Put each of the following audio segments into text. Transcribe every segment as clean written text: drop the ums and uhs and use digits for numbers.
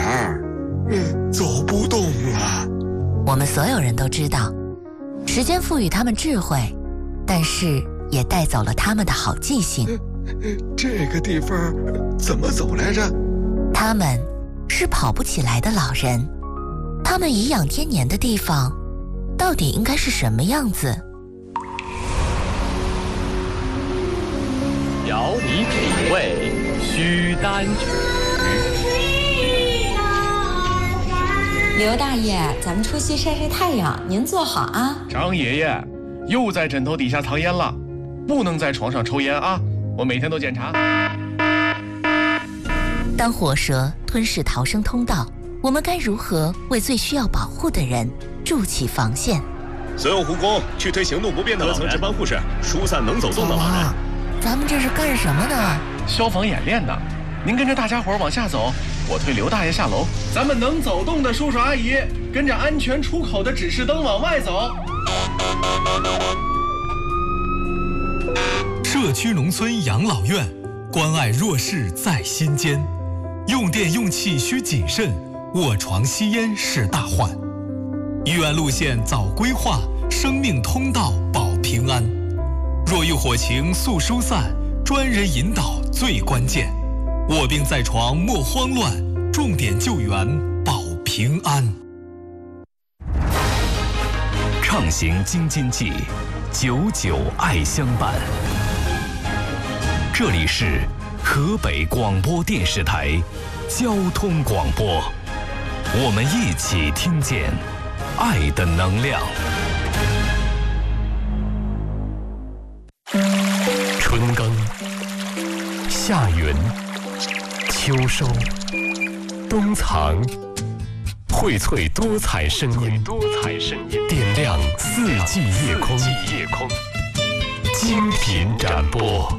点儿，走不动了。 我们所有人都知道，时间赋予他们智慧，但是也带走了他们的好记性。 这个地方怎么走来着？ 他们是跑不起来的老人，他们颐养天年的地方，到底应该是什么样子？ 邀你品味，须担举。 刘大爷，咱们出去晒晒太阳，您坐好啊。 张爷爷，又在枕头底下藏烟了，不能在床上抽烟啊！我每天都检查。 当火蛇吞噬逃生通道，我们该如何为最需要保护的人筑起防线？ 所有护工去推行动不便的老人，隔层值班护士疏散能走动的老人。 咱们这是干什么呢？ 消防演练呢。您跟着大家伙往下走，我推刘大爷下楼。咱们能走动的叔叔阿姨，跟着安全出口的指示灯往外走。 社区农村养老院，关爱弱势在心间。用电用气需谨慎，卧床吸烟是大患。医院路线早规划，生命通道保平安。若遇火情速疏散，专人引导最关键。卧病在床莫慌乱，重点救援保平安。 畅行京津冀，久久爱相伴。这里是河北广播电视台交通广播，我们一起听见爱的能量。春耕、夏耘、秋收、冬藏，荟萃多彩声音，点亮四季夜空，精品展播。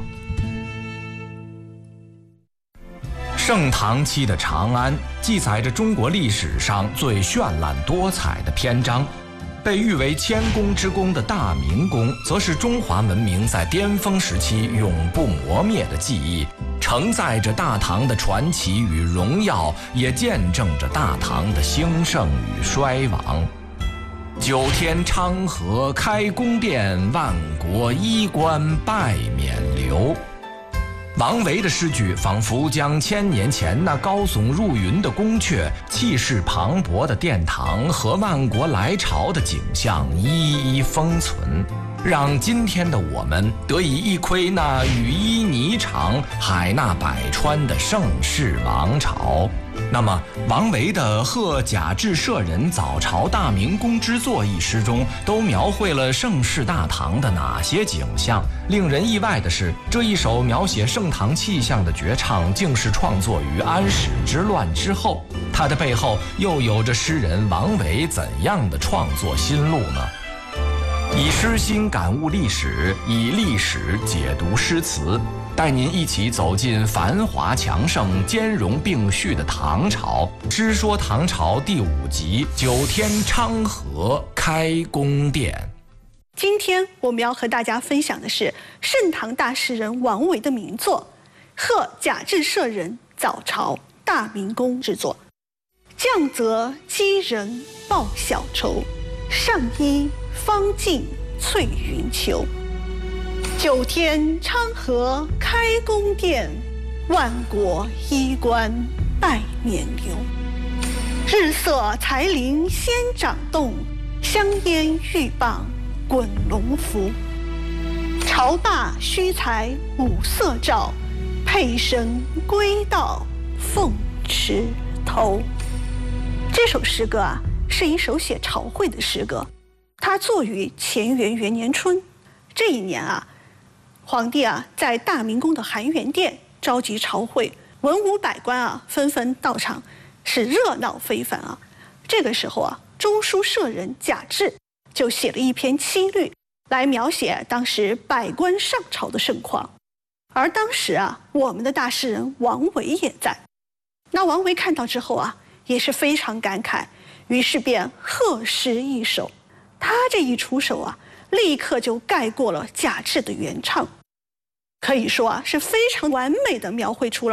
盛唐期的长安记载着中国历史上最绚烂多彩的篇章，被誉为千宫之宫的大明宫，则是中华文明在巅峰时期永不磨灭的记忆，承载着大唐的传奇与荣耀，也见证着大唐的兴盛与衰亡。9天昌河开宫殿，万国衣冠拜冕旒。王维的诗句仿佛将1000年前那高耸入云的宫阙、气势磅礴的殿堂和万国来朝的景象一一封存，让今天的我们得以一窥那羽衣霓裳、海纳百川的盛世王朝。那么王维的《贺贾至舍人早朝大明宫之作》一诗中都描绘了盛世大唐的哪些景象？令人意外的是，这一首描写盛唐气象的绝唱竟是创作于安史之乱之后，它的背后又有着诗人王维怎样的创作心路呢？以诗心感悟历史，以历史解读诗词，带您一起走进繁华强盛、兼容并蓄的唐朝。诗说唐朝第5集，9天昌河开宫殿。 今天我们要和大家分享的是盛唐大诗人王维的名作《贺贾至舍人早朝大明宫之作》。降泽积人报小愁，上衣方尽翠云裘。9天昌河开宫殿，万国衣冠拜冕旒。日色才林先掌动，香烟玉棒滚龙浮。朝罢须裁五色诏，佩声归到凤池头。这首诗歌啊，是一首写朝会的诗歌，它作于乾元元年春。这一年啊，皇帝啊在大明宫的含元殿召集朝会，文武百官啊纷纷到场，是热闹非凡啊。这个时候啊，中书舍人贾至就写了一篇七律来描写当时百官上朝的盛况。而当时啊，我们的大诗人王维也在。那王维看到之后啊，也是非常感慨，于是便贺诗一首。他这一出手啊，立刻就盖过了贾至的原唱，可以说啊，是非常完美的描绘出了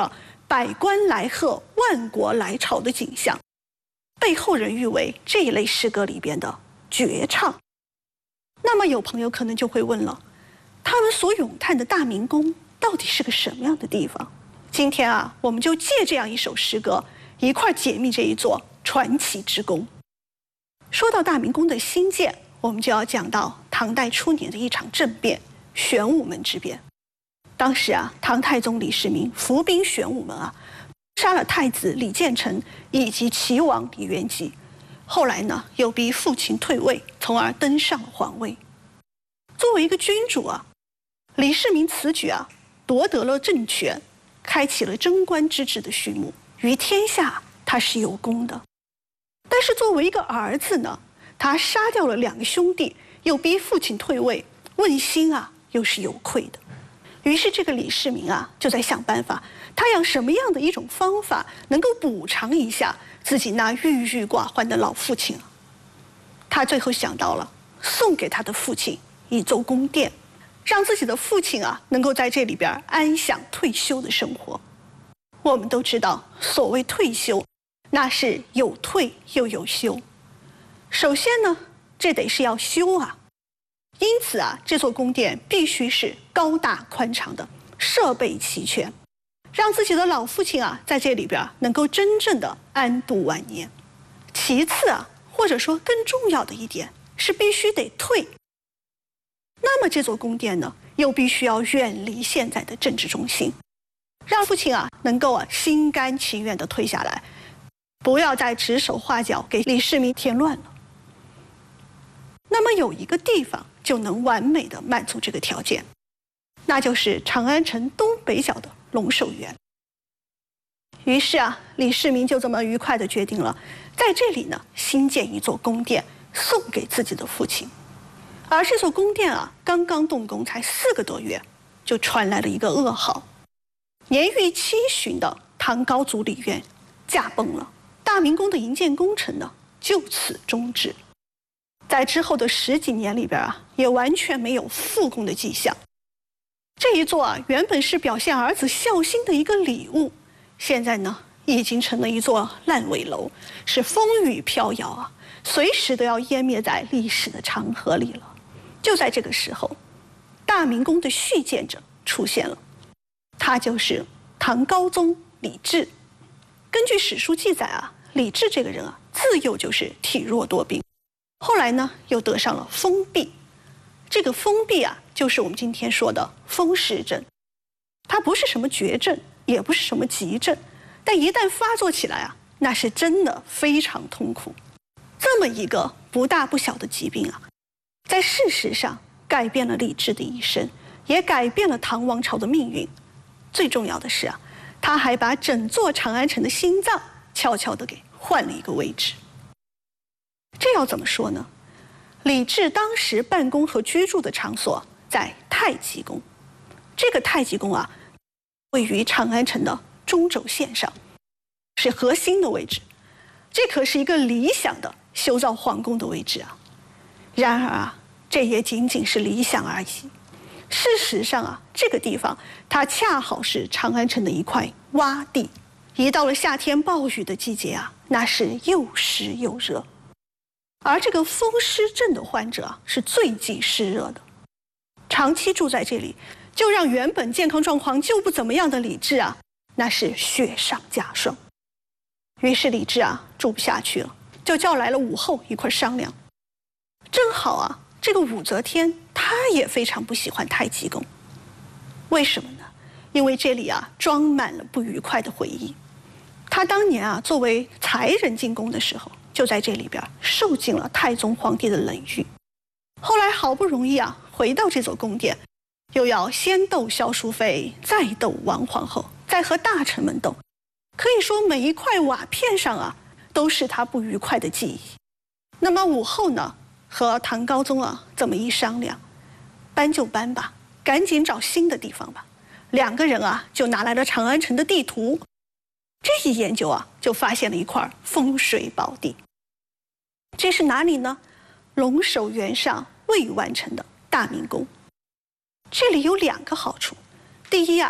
百官来贺、万国来朝的景象，被后人誉为这一类诗歌里边的绝唱。那么有朋友可能就会问了，他们所咏叹的大明宫到底是个什么样的地方？今天啊，我们就借这样一首诗歌一块解密这一座传奇之宫。说到大明宫的兴建，我们就要讲到唐代初年的一场政变——玄武门之变。当时啊，唐太宗李世民伏兵玄武门啊，杀了太子李建成以及齐王李元吉。后来呢，又逼父亲退位，从而登上了皇位。作为一个君主啊，李世民此举啊，夺得了政权，开启了贞观之治的序幕，于天下他是有功的。但是作为一个儿子呢，他杀掉了2个兄弟，又逼父亲退位，问心啊又是有愧的。于是这个李世民啊，就在想办法，他用什么样的一种方法能够补偿一下自己那郁郁寡欢的老父亲啊？他最后想到了送给他的父亲一座宫殿，让自己的父亲啊能够在这里边安享退休的生活。我们都知道，所谓退休，那是有退又有休。首先呢，这得是要修啊。因此啊，这座宫殿必须是高大宽敞的，设备齐全，让自己的老父亲啊在这里边能够真正的安度晚年。其次啊，或者说更重要的一点是必须得退。那么这座宫殿呢，又必须要远离现在的政治中心，让父亲啊能够心甘情愿地退下来，不要再指手画脚给李世民添乱了。那么有一个地方就能完美的满足这个条件，那就是长安城东北角的龙首原。于是啊，李世民就这么愉快地决定了，在这里呢新建一座宫殿，送给自己的父亲。而这座宫殿啊，刚刚动工才4个多月，就传来了一个噩耗：年逾70旬的唐高祖李渊驾崩了，大明宫的营建工程呢就此终止。在之后的10几年里边啊，也完全没有复工的迹象。这一座啊，原本是表现儿子孝心的一个礼物，现在呢，已经成了一座烂尾楼，是风雨飘摇啊，随时都要湮灭在历史的长河里了。就在这个时候，大明宫的续建者出现了，他就是唐高宗李治。根据史书记载啊，李治这个人啊，自幼就是体弱多病。后来呢，又得上了风痹。这个风痹啊，就是我们今天说的风湿症。它不是什么绝症，也不是什么急症，但一旦发作起来啊，那是真的非常痛苦。这么一个不大不小的疾病啊，在事实上改变了李治的一生，也改变了唐王朝的命运。最重要的是啊，他还把整座长安城的心脏悄悄地给换了一个位置。这要怎么说呢？李治当时办公和居住的场所在太极宫，这个太极宫啊，位于长安城的中轴线上，是核心的位置。这可是一个理想的修造皇宫的位置啊。然而啊，这也仅仅是理想而已。事实上啊，这个地方它恰好是长安城的一块洼地，一到了夏天暴雨的季节啊，那是又湿又热。而这个风湿症的患者啊，是最忌湿热的，长期住在这里，就让原本健康状况就不怎么样的李治啊，那是雪上加霜。于是李治啊，住不下去了，就叫来了武后一块商量。正好啊，这个武则天她也非常不喜欢太极宫。为什么呢？因为这里啊，装满了不愉快的回忆。她当年啊，作为才人进宫的时候，就在这里边受尽了太宗皇帝的冷遇。后来好不容易啊，回到这座宫殿，又要先斗萧淑妃，再斗王皇后，再和大臣们斗。可以说每一块瓦片上啊，都是他不愉快的记忆。那么武后呢，和唐高宗啊这么一商量，搬就搬吧，赶紧找新的地方吧。2个人啊，就拿来了长安城的地图。这一研究啊，就发现了一块风水宝地。这是哪里呢？龙首原上未完成的大明宫。这里有2个好处。第一啊，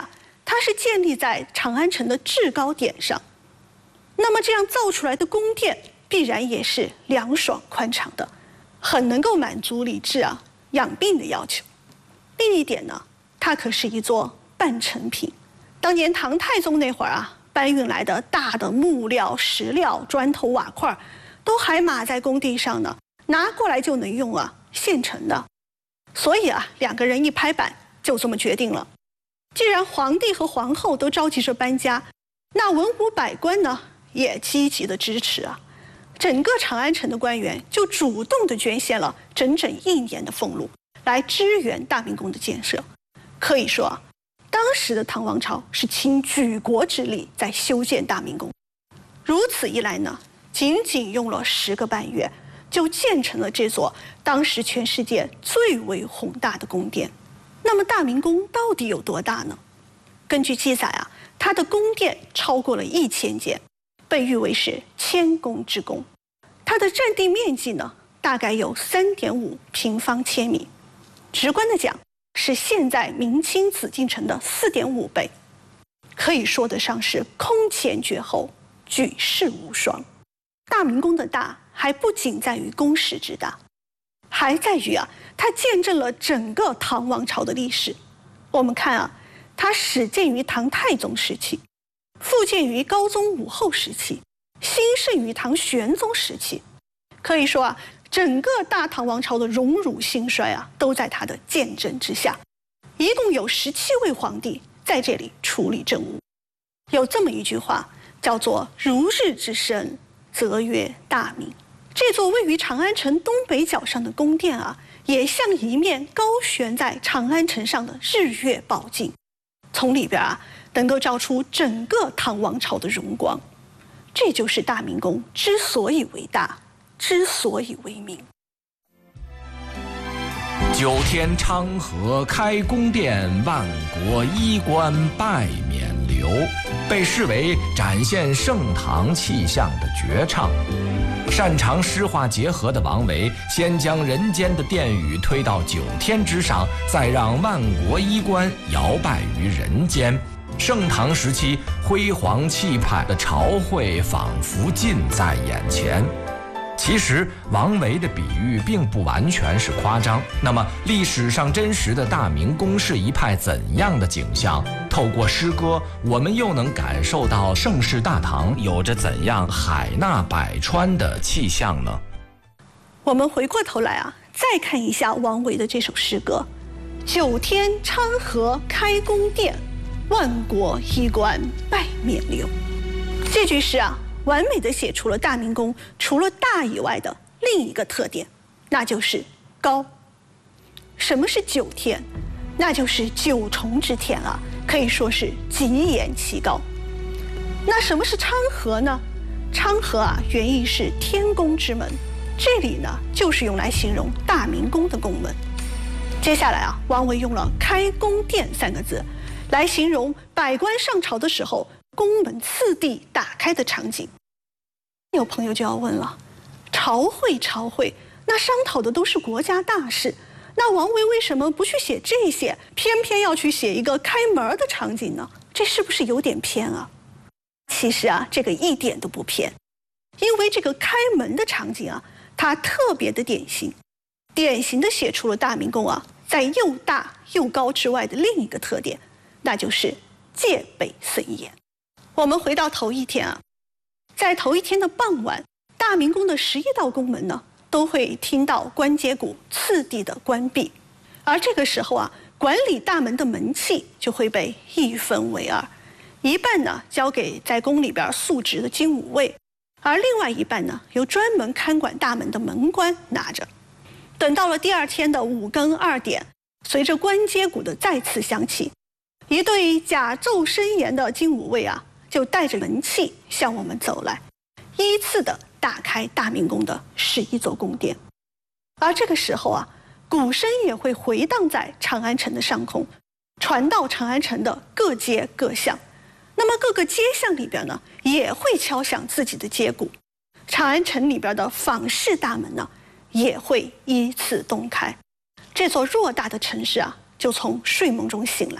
它是建立在长安城的制高点上。那么这样造出来的宫殿必然也是凉爽宽敞的，很能够满足李治养病的要求。另一点呢，它可是一座半成品。当年唐太宗那会儿搬运来的大的木料、石料、砖头、瓦块，都还码在工地上呢，拿过来就能用现成的。所以两个人一拍板，就这么决定了。既然皇帝和皇后都着急着搬家，那文武百官呢也积极的支持整个长安城的官员就主动的捐献了整整1年的俸禄，来支援大明宫的建设。可以说当时的唐王朝是倾举国之力在修建大明宫。如此一来呢，仅仅用了10个半月，就建成了这座当时全世界最为宏大的宫殿。那么大明宫到底有多大呢？根据记载它的宫殿超过了1000间，被誉为是千宫之宫。它的占地面积呢，大概有3.5平方千米，直观的讲，是现在明清紫禁城的4.5倍，可以说得上是空前绝后，举世无双。大明宫的大还不仅在于宫室之大，还在于它见证了整个唐王朝的历史。我们看它始建于唐太宗时期，复建于高宗武后时期，兴盛于唐玄宗时期。可以说整个大唐王朝的荣辱兴衰都在它的见证之下。一共有17位皇帝在这里处理政务。有这么一句话，叫做“如日之升，则曰大明”。这座位于长安城东北角上的宫殿也像一面高悬在长安城上的日月宝镜，从里边能够照出整个唐王朝的荣光。这就是大明宫之所以为大，之所以为名。 9天昌河开宫殿，万国衣冠拜冕旒，被视为展现盛唐气象的绝唱。擅长诗画结合的王维，先将人间的殿宇推到9天之上，再让万国衣冠摇摆于人间。盛唐时期辉煌气派的朝会仿佛近在眼前。其实王维的比喻并不完全是夸张。那么历史上真实的大明宫是一派怎样的景象？透过诗歌，我们又能感受到盛世大唐有着怎样海纳百川的气象呢？ 我们回过头来再看一下王维的这首诗歌：9天昌河开宫殿，万国衣冠拜冕旒。这句诗完美地写出了大明宫除了大以外的另一个特点，那就是高。什么是9天？那就是9重之天可以说是极言其高。那什么是昌河呢？昌河原意是天宫之门，这里呢就是用来形容大明宫的宫门。接下来王维用了开宫殿3个字来形容百官上朝的时候宫门次第打开的场景。有朋友就要问了，朝会，那商讨的都是国家大事，那王维为什么不去写这些，偏偏要去写一个开门的场景呢？这是不是有点偏其实这个一点都不偏，因为这个开门的场景它特别的典型的写出了大明宫在又大又高之外的另一个特点，那就是戒备森严。我们回到头一天在头一天的傍晚，大明宫的11道宫门呢，都会听到关节鼓次第的关闭，而这个时候管理大门的门器就会被一分为2，一半呢交给在宫里边宿职的金吾卫，而另外一半呢由专门看管大门的门官拿着。等到了第2天的5更2点，随着关节鼓的再次响起，一对甲胄森严的金吾卫就带着门器向我们走来，依次的打开大明宫的11座宫殿。而这个时候鼓声也会回荡在长安城的上空，传到长安城的各街各巷。那么各个街巷里边呢，也会敲响自己的街鼓。长安城里边的坊市大门呢，也会依次东开。这座偌大的城市就从睡梦中醒来了，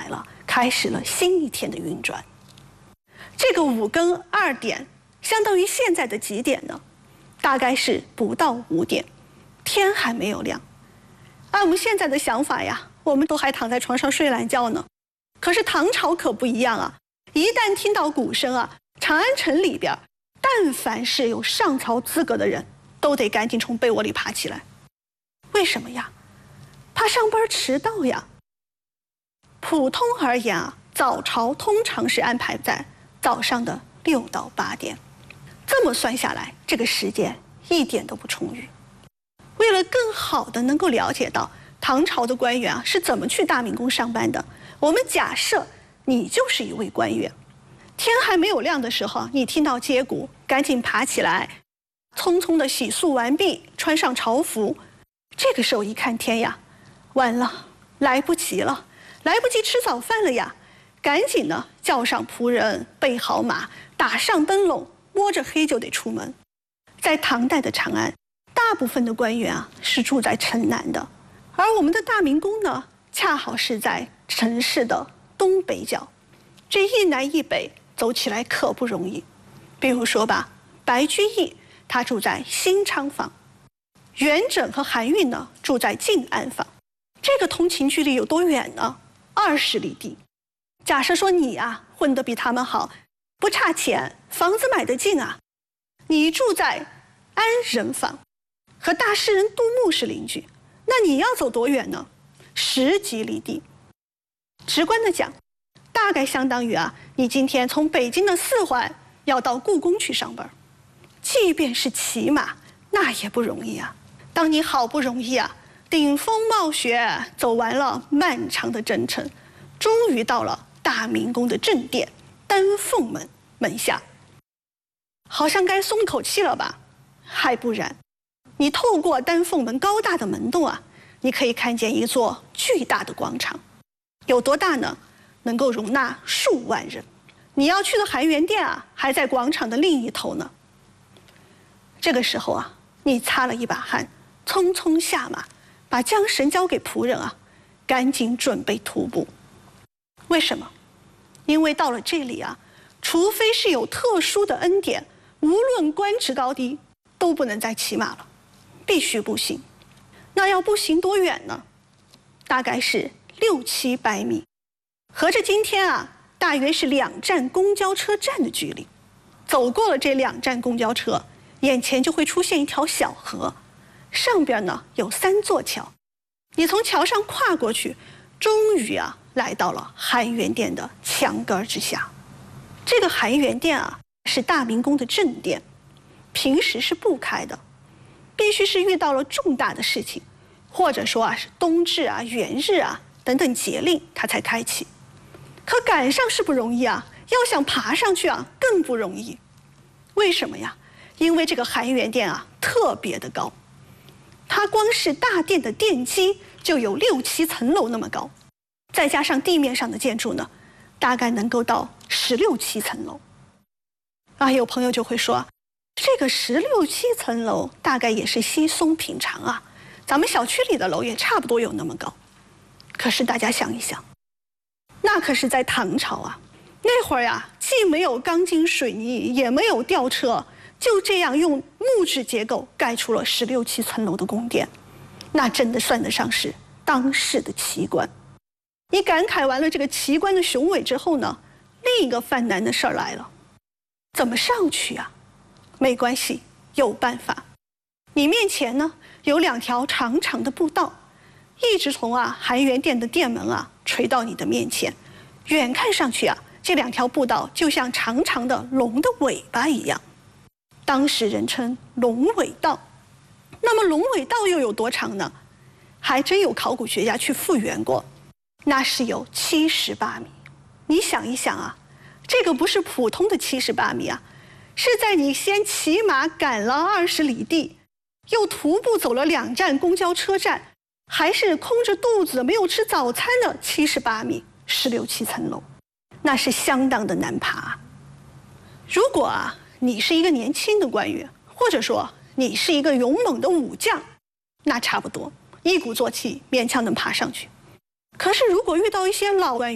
开始了新一天的运转。这个5更2点，相当于现在的几点呢？大概是不到5点，天还没有亮。按我们现在的想法呀，我们都还躺在床上睡懒觉呢。可是唐朝可不一样啊，一旦听到鼓声啊，长安城里边，但凡是有上朝资格的人，都得赶紧从被窝里爬起来。为什么呀？怕上班迟到呀。普通而言啊，早朝通常是安排在早上的6到8点，这么算下来，这个时间一点都不充裕。为了更好的能够了解到唐朝的官员啊是怎么去大明宫上班的，我们假设你就是一位官员，天还没有亮的时候，你听到接鼓，赶紧爬起来，匆匆的洗漱完毕，穿上朝服。这个时候一看天呀，完了，来不及了，来不及吃早饭了呀！赶紧呢叫上仆人，备好马，打上灯笼，摸着黑就得出门。在唐代的长安，大部分的官员啊是住在城南的，而我们的大明宫呢，恰好是在城市的东北角。这一南一北走起来可不容易。比如说吧，白居易他住在新昌坊，元稹和韩愈呢住在静安坊，这个通勤距离有多远呢？20里地。假设说你啊混得比他们好，不差钱，房子买得近啊，你住在安仁坊，和大诗人杜牧是邻居，那你要走多远呢？10几里地。直观的讲，大概相当于啊，你今天从北京的4环要到故宫去上班，即便是骑马，那也不容易啊。当你好不容易啊，顶风冒雪走完了漫长的征程，终于到了大明宫的正殿丹凤门门下，好像该松口气了吧？还不然，你透过丹凤门高大的门洞啊，你可以看见一座巨大的广场，有多大呢？能够容纳数万人。你要去的含元殿啊，还在广场的另一头呢。这个时候啊，你擦了一把汗，匆匆下马，把缰绳交给仆人啊，赶紧准备徒步。为什么？因为到了这里啊，除非是有特殊的恩典，无论官职高低，都不能再骑马了，必须步行。那要步行多远呢？大概是600-700米，合着今天啊，大约是2站公交车站的距离。走过了这2站公交车，眼前就会出现一条小河，上边呢有3座桥，你从桥上跨过去，终于啊来到了含元殿的墙根之下。这个含元殿啊是大明宫的正殿，平时是不开的，必须是遇到了重大的事情，或者说啊是冬至啊、元日啊等等节令，它才开启。可赶上是不容易啊，要想爬上去啊更不容易。为什么呀？因为这个含元殿啊特别的高，它光是大殿的殿基就有6-7层楼那么高，再加上地面上的建筑呢，大概能够到16-17层楼。啊，有朋友就会说，这个16-17层楼大概也是稀松平常啊，咱们小区里的楼也差不多有那么高。可是大家想一想，那可是在唐朝啊，那会儿呀，既没有钢筋水泥，也没有吊车，就这样用木质结构盖出了16-17层楼的宫殿，那真的算得上是当世的奇观。你感慨完了这个奇观的雄伟之后呢，另一个犯难的事儿来了，怎么上去啊？没关系，有办法。你面前呢有2条长长的步道，一直从含元殿的殿门啊垂到你的面前，远看上去啊，这2条步道就像长长的龙的尾巴一样，当时人称龙尾道。那么龙尾道又有多长呢？还真有考古学家去复原过，那是有78米。你想一想啊，这个不是普通的78米啊，是在你先骑马赶了20里地，又徒步走了2站公交车站，还是空着肚子没有吃早餐的78米，16-17层楼，那是相当的难爬。如果你是一个年轻的官员，或者说你是一个勇猛的武将，那差不多一鼓作气勉强能爬上去。可是如果遇到一些老官员，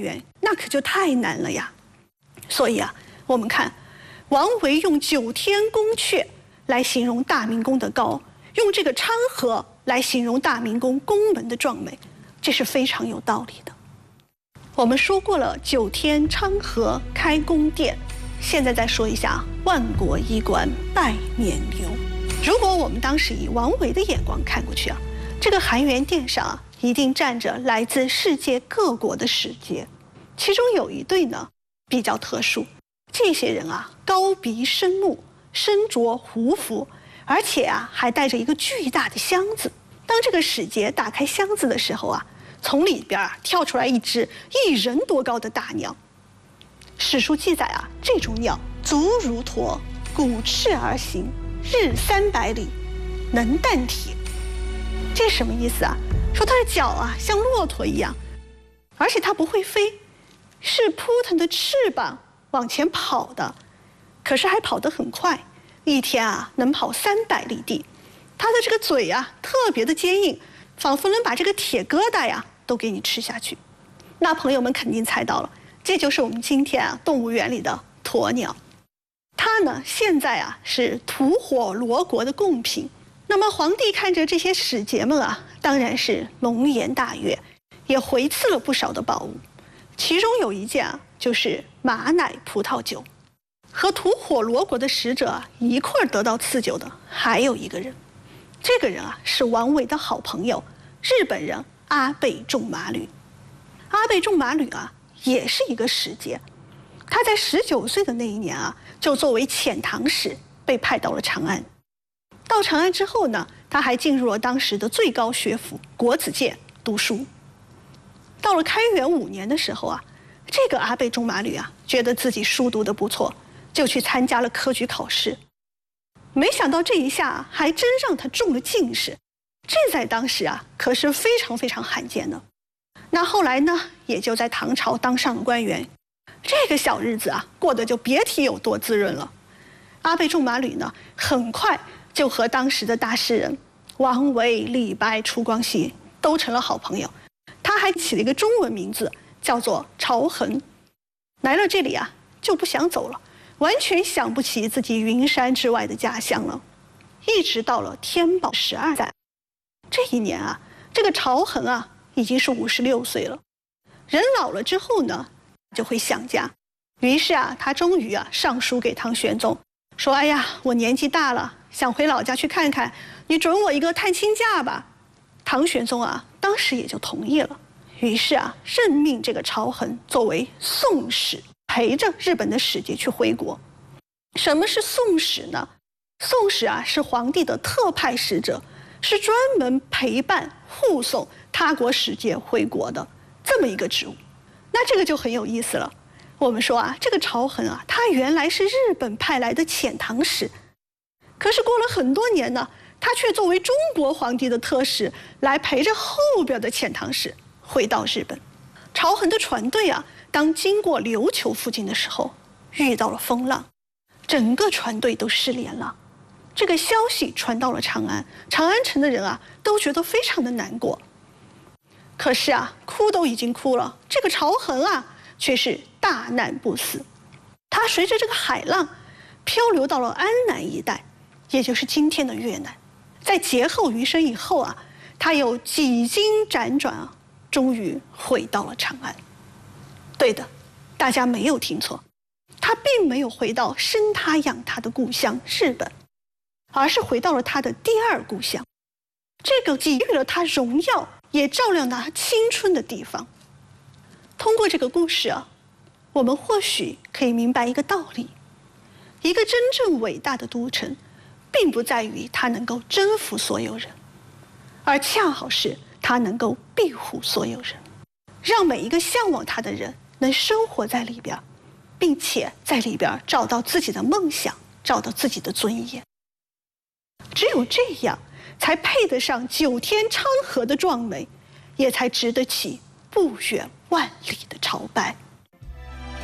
那可就太难了呀。所以啊，我们看王维用9天宫阙来形容大明宫的高，用这个昌河来形容大明宫宫门的壮美，这是非常有道理的。我们说过了9天昌河开宫殿，现在再说一下万国衣冠拜冕旒。如果我们当时以王维的眼光看过去啊，这个含元殿上啊，一定站着来自世界各国的使节，其中有一对呢比较特殊，这些人啊高鼻深目，身着胡服，而且啊还带着一个巨大的箱子。当这个使节打开箱子的时候啊，从里边跳出来一只1人多高的大鸟。史书记载啊，这种鸟足如驼，鼓翅而行，日300里，能啖铁。这什么意思啊？说它的脚啊像骆驼一样，而且它不会飞，是扑腾的翅膀往前跑的，可是还跑得很快，一天啊能跑300里地。它的这个嘴啊特别的坚硬，仿佛能把这个铁疙瘩呀都给你吃下去。那朋友们肯定猜到了，这就是我们今天啊动物园里的鸵鸟。它呢现在啊是吐火罗国的贡品。那么皇帝看着这些使节们啊，当然是龙颜大悦，也回赐了不少的宝物。其中有一件啊就是马奶葡萄酒。和吐火罗国的使者一块儿得到赐酒的还有一个人，这个人啊是王维的好朋友，日本人阿倍仲麻吕。阿倍仲麻吕啊也是一个使节，他在19岁的那一年啊，就作为遣唐使被派到了长安。到长安之后呢，他还进入了当时的最高学府国子监读书。到了开元5年的时候啊，这个阿倍仲麻吕啊，觉得自己书读得不错，就去参加了科举考试。没想到这一下还真让他中了进士，这在当时啊可是非常非常罕见的。那后来呢，也就在唐朝当上了官员，这个小日子啊过得就别提有多滋润了。阿倍仲麻吕呢，很快就和当时的大诗人王维、李白、楚光熙都成了好朋友。他还起了一个中文名字，叫做朝衡。来了这里啊，就不想走了，完全想不起自己云山之外的家乡了。一直到了天宝12载，这一年啊，这个朝衡啊已经是56岁了。人老了之后呢，就会想家。于是啊，他终于啊上书给唐玄宗，说：“哎呀，我年纪大了，想回老家去看看，你准我一个探亲假吧。”唐玄宗啊，当时也就同意了。于是啊，任命这个朝衡作为送使，陪着日本的使节去回国。什么是送使呢？送使啊，是皇帝的特派使者，是专门陪伴护送他国使节回国的这么一个职务。那这个就很有意思了。我们说啊，这个朝衡啊，他原来是日本派来的遣唐使，可是过了很多年呢，他却作为中国皇帝的特使来陪着后边的遣唐使回到日本。朝衡的船队啊，当经过琉球附近的时候，遇到了风浪，整个船队都失联了。这个消息传到了长安，长安城的人啊都觉得非常的难过。可是啊，哭都已经哭了，这个朝衡啊却是大难不死。他随着这个海浪漂流到了安南一带，也就是今天的越南。在劫后余生以后啊，他又几经辗转啊，终于回到了长安。对的，大家没有听错，他并没有回到生他养他的故乡日本，而是回到了他的第二故乡，这个给予了他荣耀也照亮他青春的地方。通过这个故事啊，我们或许可以明白一个道理：一个真正伟大的都城，并不在于它能够征服所有人，而恰好是它能够庇护所有人，让每一个向往它的人能生活在里边，并且在里边找到自己的梦想，找到自己的尊严。只有这样，才配得上9天昌河的壮美，也才值得起不远万里的朝拜。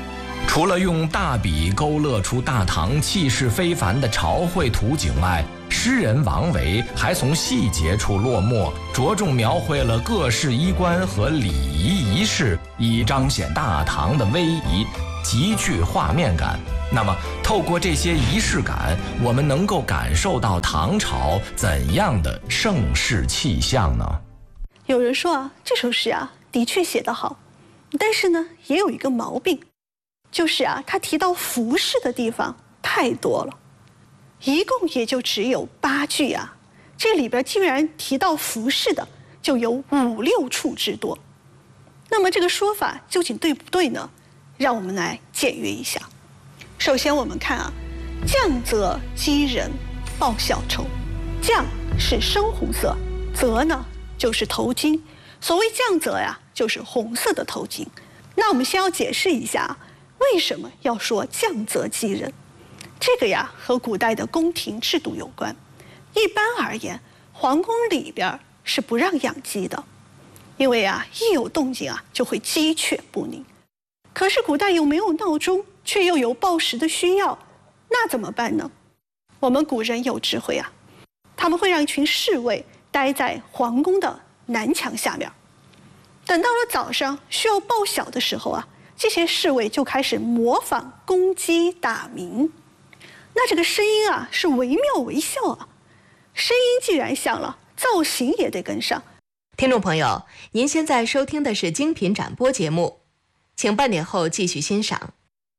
除了用大笔勾勒出大唐气势非凡的朝会图景外，诗人王维还从细节处落墨，着重描绘了各式衣冠和礼仪仪式，以彰显大唐的威仪，极具画面感。那么透过这些仪式感，我们能够感受到唐朝怎样的盛世气象呢？ 有人说啊，这首诗啊的确写得好，但是呢也有一个毛病，就是啊他提到服饰的地方太多了，一共也就只有8句啊，这里边竟然提到服饰的就有5、6处之多。那么这个说法究竟对不对呢？让我们来检阅一下。首先我们看啊，绛泽击人报晓绸，绛是深红色，泽呢就是头巾，所谓绛泽呀，就是红色的头巾。那我们先要解释一下，为什么要说绛泽击人？这个呀和古代的宫廷制度有关。一般而言，皇宫里边是不让养鸡的，因为啊一有动静啊就会鸡犬不宁。可是古代又没有闹钟，却又有报时的需要，那怎么办呢？我们古人有智慧啊，他们会让一群侍卫待在皇宫的南墙下面，等到了早上需要报晓的时候啊，这些侍卫就开始模仿公鸡打鸣。那这个声音啊是惟妙惟肖啊，声音既然像了，造型也得跟上。 听众朋友，您现在收听的是精品展播节目，请半点后继续欣赏。